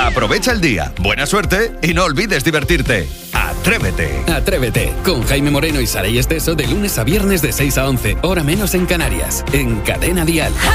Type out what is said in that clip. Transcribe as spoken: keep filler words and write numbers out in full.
Aprovecha el día, buena suerte y no olvides divertirte. Atrévete. Atrévete con Jaime Moreno y Saray Esteso de lunes a viernes de seis a once, hora menos en Canarias, en Cadena Dial.